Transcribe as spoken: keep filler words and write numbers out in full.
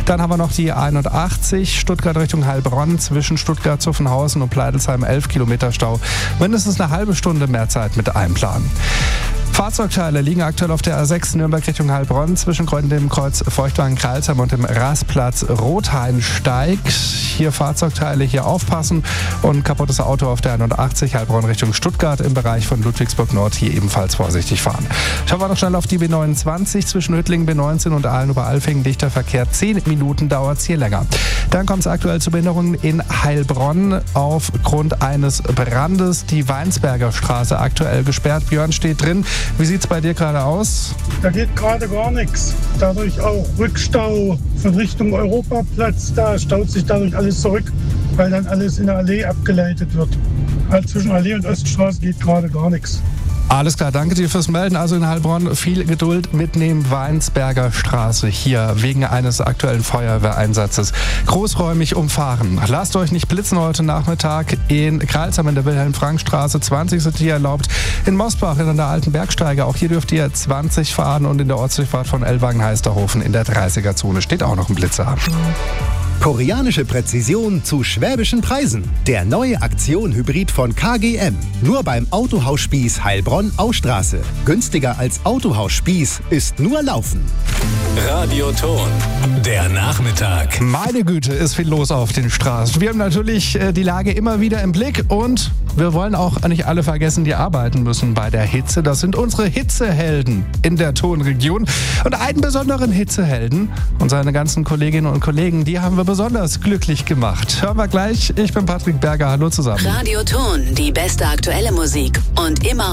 Dann haben wir noch die einundachtzig, Stuttgart Richtung Heilbronn, zwischen Stuttgart-Zuffenhausen und Pleidelsheim elf Kilometer Stau. Mindestens eine halbe Stunde mehr Zeit mit einplanen. Fahrzeugteile liegen aktuell auf der A sechs Nürnberg Richtung Heilbronn zwischen dem Kreuz Feuchtwagen-Kreilsheim und dem Rastplatz Rothainsteig. Hier Fahrzeugteile, hier aufpassen und kaputtes Auto auf der einundachtzig Heilbronn Richtung Stuttgart im Bereich von Ludwigsburg Nord hier ebenfalls vorsichtig fahren. Schauen wir noch schnell auf die B neunundzwanzig zwischen Hüttlingen B neunzehn und Aalen-Oberalfingen. Dichter Verkehr, zehn Minuten dauert es hier länger. Dann kommt es aktuell zu Behinderungen in Heilbronn aufgrund eines Brandes. Die Weinsberger Straße aktuell gesperrt. Björn steht drin. Wie sieht es bei dir gerade aus? Da geht gerade gar nichts. Dadurch auch Rückstau von Richtung Europaplatz. Da staut sich dadurch alles zurück, weil dann alles in der Allee abgeleitet wird. Also zwischen Allee und Oststraße geht gerade gar nichts. Alles klar, danke dir fürs Melden. Also in Heilbronn viel Geduld mitnehmen. Weinsberger Straße hier wegen eines aktuellen Feuerwehreinsatzes großräumig umfahren. Lasst euch nicht blitzen heute Nachmittag. In Kreilsheim in der Wilhelm-Frank-Straße zwanzig sind hier erlaubt. In Mosbach in der Alten Bergsteige, auch hier dürft ihr zwanzig fahren. Und in der Ortsdurchfahrt von Ellwangen-Heisterhofen in der dreißiger-Zone steht auch noch ein Blitzer. Koreanische Präzision zu schwäbischen Preisen. Der neue Aktion-Hybrid von K G M. Nur beim Autohaus Spieß Heilbronn-Austraße. Günstiger als Autohaus Spieß ist nur Laufen. Radioton, der Nachmittag. Meine Güte, ist viel los auf den Straßen. Wir haben natürlich äh, die Lage immer wieder im Blick und wir wollen auch nicht alle vergessen, die arbeiten müssen bei der Hitze. Das sind unsere Hitzehelden in der Tonregion. Und einen besonderen Hitzehelden und seine ganzen Kolleginnen und Kollegen, die haben wir besonders glücklich gemacht. Hören wir gleich. Ich bin Patrick Berger. Hallo zusammen. Radioton, die beste aktuelle Musik und immer